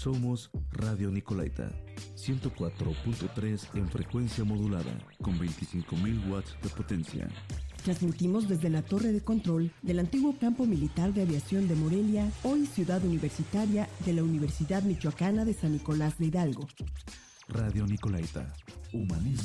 Somos Radio Nicolaita, 104.3 en frecuencia modulada, con 25.000 watts de potencia. Transmitimos desde la torre de control del antiguo campo militar de aviación de Morelia, hoy ciudad universitaria de la Universidad Michoacana de San Nicolás de Hidalgo. Radio Nicolaita, humanismo